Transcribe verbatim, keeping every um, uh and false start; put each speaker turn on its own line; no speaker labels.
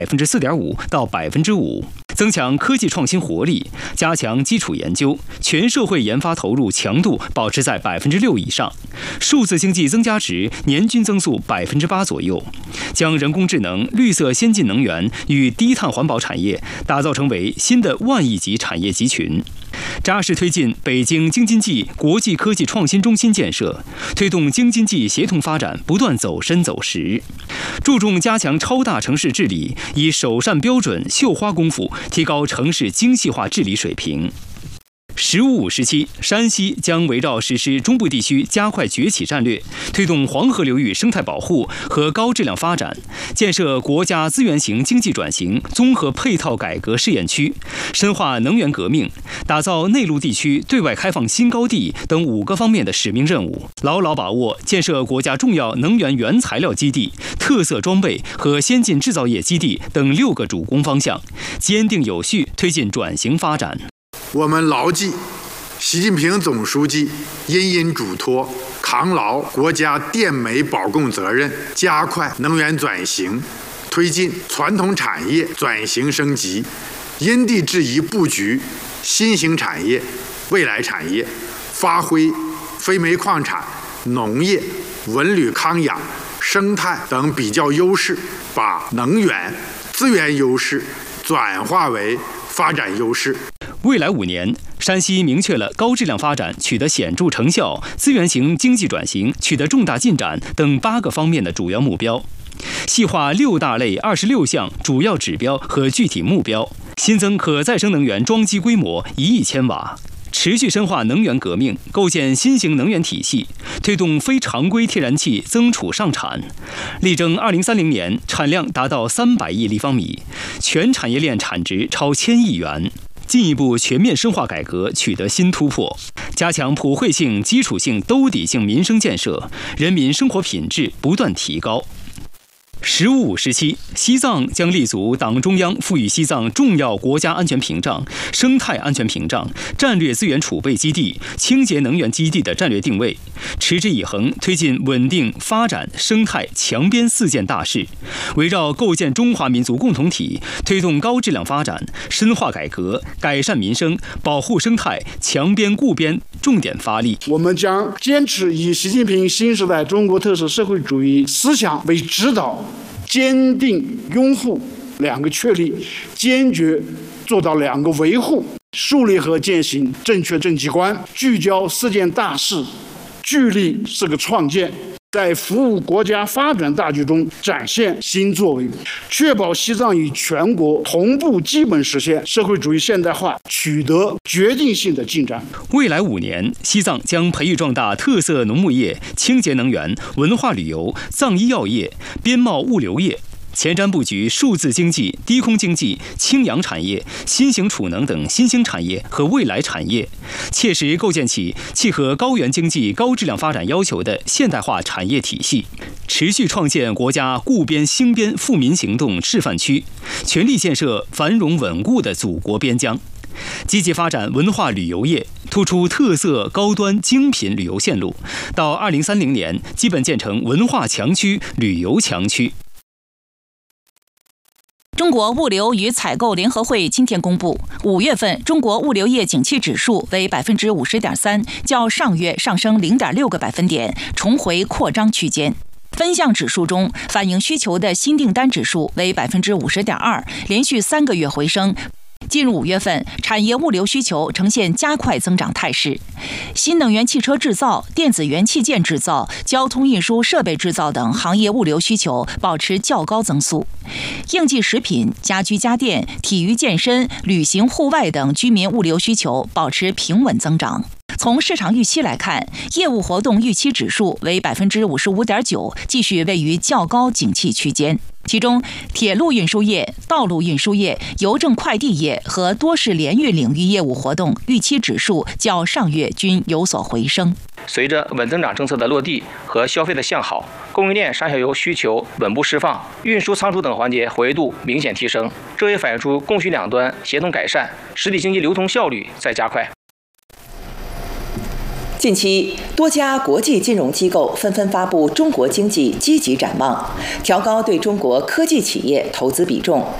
百分之四点五到百分之五，增强科技创新活力，加强基础研究，全社会研发投入强度保持在百分之六以上，数字经济增加值年均增速百分之八左右，将人工智能、绿色先进能源与低碳环保产业打造成为新的万亿级产业集群。扎实推进北京京津冀国际科技创新中心建设，推动京津冀协同发展不断走深走实，注重加强超大城市治理，以首善标准、绣花功夫提高城市精细化治理水平。十五五时期，山西将围绕实施中部地区加快崛起战略，推动黄河流域生态保护和高质量发展，建设国家资源型经济转型综合配套改革试验区，深化能源革命，打造内陆地区对外开放新高地等五个方面的使命任务，牢牢把握建设国家重要能源原材料基地、特色装备和先进制造业基地等六个主攻方向，坚定有序推进转型发展。
我们牢记习近平总书记殷殷嘱托，扛牢国家电煤保供责任，加快能源转型，推进传统产业转型升级，因地制宜布局新型产业、未来产业，发挥非煤矿产、农业、文旅康养、生态等比较优势，把能源资源优势转化为发展优势。
未来五年，山西明确了高质量发展取得显著成效、资源型经济转型取得重大进展等八个方面的主要目标，细化六大类二十六项主要指标和具体目标，新增可再生能源装机规模一亿千瓦，持续深化能源革命，构建新型能源体系，推动非常规天然气增储上产，力争二零三零年产量达到三百亿立方米，全产业链产值超千亿元。进一步全面深化改革取得新突破，加强普惠性、基础性、兜底性民生建设，人民生活品质不断提高。十五五时期，西藏将立足党中央赋予西藏重要国家安全屏障、生态安全屏障、战略资源储备基地、清洁能源基地的战略定位，持之以恒推进稳定发展、生态强边四件大事，围绕构建中华民族共同体，推动高质量发展、深化改革、改善民生、保护生态、强边固边重点发力。
我们将坚持以习近平新时代中国特色社会主义思想为指导，坚定拥护两个确立，坚决做到两个维护，树立和践行正确政绩观，聚焦四件大事，聚力是个创建，在服务国家发展大局中展现新作为，确保西藏与全国同步基本实现社会主义现代化取得决定性的进展。
未来五年，西藏将培育壮大特色农牧业、清洁能源、文化旅游、藏医药业、边贸物流业，前瞻布局数字经济、低空经济、氢氧产业、新型储能等新兴产业和未来产业，切实构建起契合高原经济高质量发展要求的现代化产业体系，持续创建国家固边兴边富民行动示范区，全力建设繁荣稳固的祖国边疆。积极发展文化旅游业，突出特色高端精品旅游线路，到二零三零年基本建成文化强区、旅游强区。
中国物流与采购联合会今天公布，五月份中国物流业景气指数为百分之五十点三，较上月上升零点六个百分点，重回扩张区间。分项指数中，反映需求的新订单指数为百分之五十点二，连续三个月回升。进入五月份，产业物流需求呈现加快增长态势，新能源汽车制造、电子元器件制造、交通运输设备制造等行业物流需求保持较高增速，应季食品、家居家电、体育健身、旅行户外等居民物流需求保持平稳增长。从市场预期来看，业务活动预期指数为百分之五十五点九，继续位于较高景气区间。其中，铁路运输业、道路运输业、邮政快递业和多式联运领域业务活动预期指数较上月均有所回升。
随着稳增长政策的落地和消费的向好，供应链上下游需求稳步释放，运输仓储等环节活跃度明显提升，这也反映出供需两端协同改善，实体经济流通效率在加快。
近期，多家国际金融机构纷纷发布中国经济积极展望，调高对中国科技企业投资比重，